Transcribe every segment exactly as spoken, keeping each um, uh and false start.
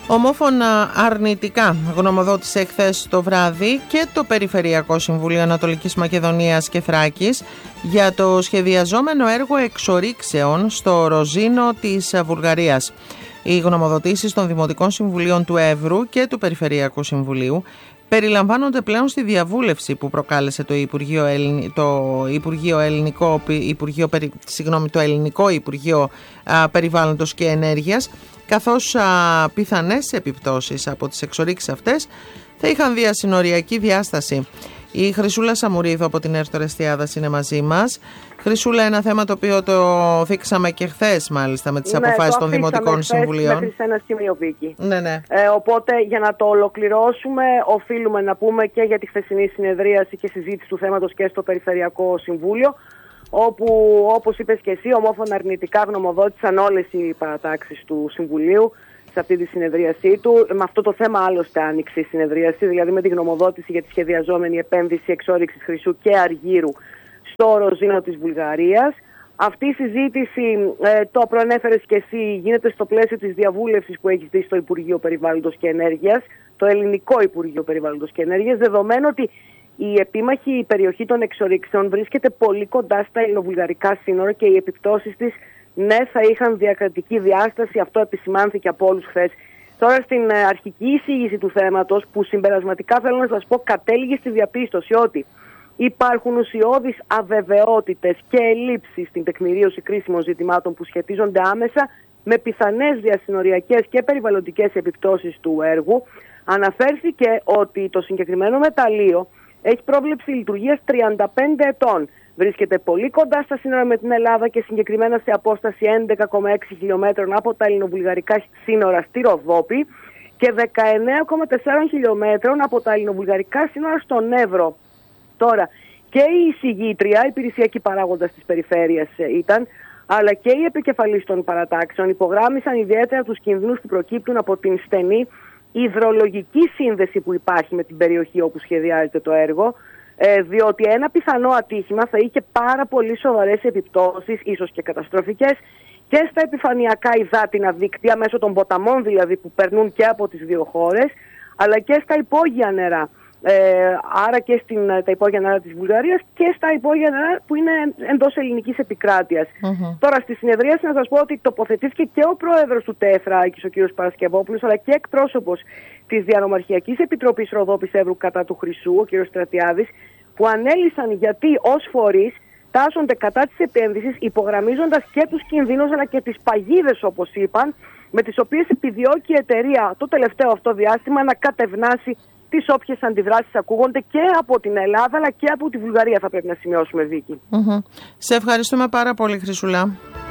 Ομόφωνα αρνητικά γνωμοδότησε χθες το βράδυ και το Περιφερειακό Συμβούλιο Ανατολικής Μακεδονίας και Θράκης για το σχεδιαζόμενο έργο εξορίξεων στο Ροζίνο της Βουλγαρίας. Οι γνωμοδοτήσεις των Δημοτικών Συμβουλίων του Εύρου και του Περιφερειακού Συμβουλίου περιλαμβάνονται πλέον στη διαβούλευση που προκάλεσε το Υπουργείο, Ελλην... το Υπουργείο Ελληνικό, Υπουργείο... Συγγνώμη, το Ελληνικό Υπουργείο α, Περιβάλλοντος και Ενέργειας, καθώς α, πιθανές επιπτώσεις από τις εξορίξεις αυτές θα είχαν διασυνοριακή διάσταση. Η Χρυσούλα Σαμουρίδου από την Έρτο Ρεστιάδας είναι μαζί μας. Χρυσούλα, ένα θέμα το οποίο το δείξαμε και χθες μάλιστα με τις ναι, αποφάσεις των Δημοτικών Συμβουλίων. Μέχρι σε ένα σημείο, Βίκη. Ναι, ναι. Ε, οπότε για να το ολοκληρώσουμε οφείλουμε να πούμε και για τη χθεσινή συνεδρίαση και συζήτηση του θέματος και στο Περιφερειακό Συμβούλιο, όπου όπως είπες και εσύ ομόφωνα αρνητικά γνωμοδότησαν όλες οι παρατάξεις του Συμβουλίου σε αυτή τη συνεδρίασή του. Με αυτό το θέμα άλλωστε άνοιξε η συνεδρίαση, δηλαδή με τη γνωμοδότηση για τη σχεδιαζόμενη επένδυση εξόρυξης χρυσού και αργύρου στο Ροζίνο της Βουλγαρίας. Αυτή η συζήτηση, ε, το προανέφερες και εσύ, γίνεται στο πλαίσιο της διαβούλευσης που έχει δει στο Υπουργείο Περιβάλλοντος και Ενέργειας, το Ελληνικό Υπουργείο Περιβάλλοντος και Ενέργειας, δεδομένου ότι η επίμαχη περιοχή των εξορίξεων βρίσκεται πολύ κοντά στα ελληνοβουλγαρικά σύνορα και οι επιπτώσεις της, ναι, θα είχαν διακρατική διάσταση. Αυτό επισημάνθηκε από όλους χθες. Τώρα στην αρχική εισήγηση του θέματος, που συμπερασματικά θέλω να σας πω κατέληγε στη διαπίστωση ότι υπάρχουν ουσιώδεις αβεβαιότητες και ελλείψεις στην τεκμηρίωση κρίσιμων ζητημάτων που σχετίζονται άμεσα με πιθανές διασυνοριακές και περιβαλλοντικές επιπτώσεις του έργου. Αναφέρθηκε ότι το συγκεκριμένο μεταλλείο έχει πρόβλεψη λειτουργίας τριάντα πέντε ετών. Βρίσκεται πολύ κοντά στα σύνορα με την Ελλάδα και συγκεκριμένα σε απόσταση έντεκα κόμμα έξι χιλιόμετρων από τα ελληνοβουλγαρικά σύνορα στη Ροδόπη και δεκαεννέα κόμμα τέσσερα χιλιόμετρων από τα ελληνοβουλγαρικά σύνορα στον Εύρο. Τώρα, και η εισηγήτρια, υπηρεσιακή παράγοντας της περιφέρειας ήταν, αλλά και οι επικεφαλής των παρατάξεων υπογράμμισαν ιδιαίτερα τους κινδύνους που προκύπτουν από την στενή υδρολογική σύνδεση που υπάρχει με την περιοχή όπου σχεδιάζεται το έργο, ε, διότι ένα πιθανό ατύχημα θα είχε πάρα πολύ σοβαρές επιπτώσεις, ίσως και καταστροφικές, και στα επιφανειακά υδάτινα δίκτυα, μέσω των ποταμών δηλαδή που περνούν και από τις δύο χώρες, αλλά και στα υπόγεια νερά. Ε, άρα και στην, τα υπόγεια νερά της Βουλγαρίας και στα υπόγεια νερά που είναι εντός ελληνικής επικράτειας. Mm-hmm. Τώρα στη συνεδρίαση να σας πω ότι τοποθετήθηκε και ο πρόεδρος του ΤΕΘΡΑΚΙΣ, ο κ. Παρασκευόπουλος, αλλά και εκπρόσωπος της Διανομαρχιακής Επιτροπής Ροδόπης Εύρου κατά του Χρυσού, ο κ. Στρατιάδης, που ανέλησαν γιατί ως φορείς τάσσονται κατά της επένδυσης, υπογραμμίζοντας και τους κινδύνους αλλά και τις παγίδες, όπως είπαν, με τις οποίες επιδιώκει η εταιρεία το τελευταίο αυτό διάστημα να κατευνάσει τις όποιες αντιδράσεις ακούγονται και από την Ελλάδα αλλά και από τη Βουλγαρία, θα πρέπει να σημειώσουμε, Βίκη. Mm-hmm. Σε ευχαριστούμε πάρα πολύ, Χρυσούλα.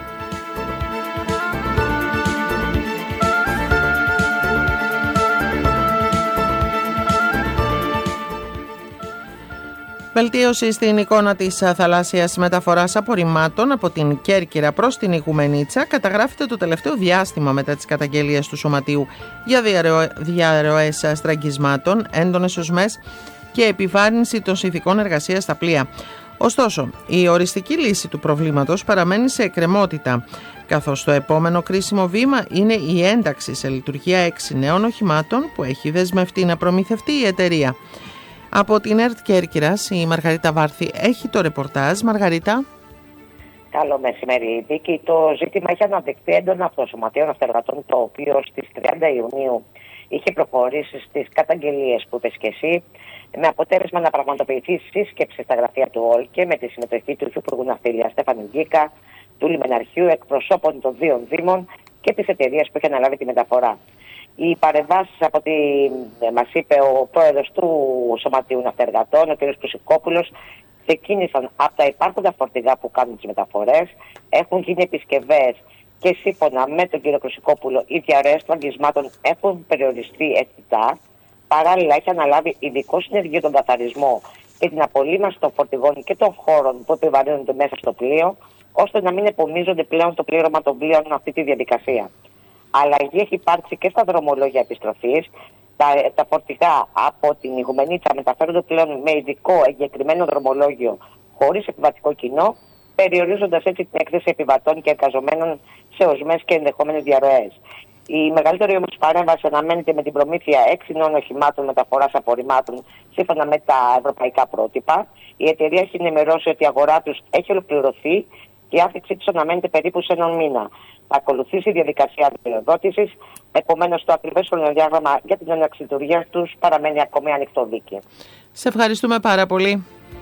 Βελτίωση στην εικόνα της θαλάσσιας μεταφοράς απορριμμάτων από την Κέρκυρα προς την Ιγουμενίτσα καταγράφεται το τελευταίο διάστημα μετά τις καταγγελίες του Σωματείου για διαρροές στραγγισμάτων, έντονες οσμές και επιβάρυνση των συνθηκών εργασίας στα πλοία. Ωστόσο, η οριστική λύση του προβλήματος παραμένει σε εκκρεμότητα, καθώς το επόμενο κρίσιμο βήμα είναι η ένταξη σε λειτουργία έξι νέων οχημάτων που έχει δεσμευτεί να προμηθευτεί η εταιρεία. Από την ΕΡΤ Κέρκυρας, η Μαργαρίτα Βάρθη έχει το ρεπορτάζ. Μαργαρίτα. Καλό μεσημέρι, Βίκη. Το ζήτημα έχει αναδειχθεί έντονα από το Σωματείο Ναυτεργατών, το οποίο στις τριάντα Ιουνίου είχε προχωρήσει στις καταγγελίες που είπες και εσύ, με αποτέλεσμα να πραγματοποιηθεί σύσκεψη στα γραφεία του ΟΛΚΕ με τη συμμετοχή του Υπουργού Ναυτιλίας Στέφανη Γκίκα, του Λιμεναρχείου, εκπροσώπων των δύο Δήμων και της εταιρείας που είχε αναλάβει τη μεταφορά. Οι παρεμβάσεις, από ό,τι μας είπε ο πρόεδρος του Σωματείου Ναυτεργατών, ο κ. Κουσικόπουλος, ξεκίνησαν από τα υπάρχοντα φορτηγά που κάνουν τις μεταφορές, έχουν γίνει επισκευές και σύμφωνα με τον κ. Κουσικόπουλο οι διαρροές των αγγισμάτων έχουν περιοριστεί αισθητά. Παράλληλα έχει αναλάβει ειδικό συνεργείο τον καθαρισμό και την απολύμανση των φορτηγών και των χώρων που επιβαρύνονται μέσα στο πλοίο, ώστε να μην επομίζονται πλέον το πλήρωμα των πλοίων αυτή τη διαδικασία. Αλλαγή έχει υπάρξει και στα δρομολόγια επιστροφής. Τα, τα φορτηγά από την Ιγουμενίτσα μεταφέρονται πλέον με ειδικό εγκεκριμένο δρομολόγιο χωρίς επιβατικό κοινό, περιορίζοντας έτσι την έκθεση επιβατών και εργαζομένων σε οσμές και ενδεχόμενες διαρροές. Η μεγαλύτερη όμως παρέμβαση αναμένεται με την προμήθεια έξι νέων οχημάτων μεταφοράς απορριμμάτων σύμφωνα με τα ευρωπαϊκά πρότυπα. Η εταιρεία έχει ενημερώσει ότι η αγορά τους έχει ολοκληρωθεί και η άφηξή τους αναμένεται περίπου σε έναν μήνα. Θα ακολουθήσει η διαδικασία αδειοδότησης, επομένως το ακριβές χρονοδιάγραμμα για την έναρξη λειτουργίας τους παραμένει ακόμη ανοιχτό δίκαιο. Σε ευχαριστούμε πάρα πολύ.